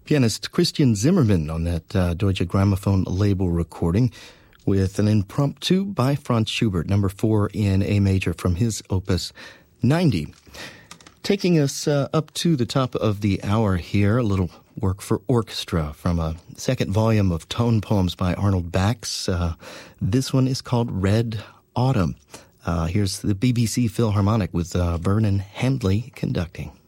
Pianist Christian Zimmermann on that Deutsche Grammophon label recording with an impromptu by Franz Schubert, number 4 in A major from his opus 90. Taking us up to the top of the hour here, a little work for orchestra from a second volume of tone poems by Arnold Bax. This one is called Red Autumn. Here's the BBC Philharmonic with Vernon Handley conducting.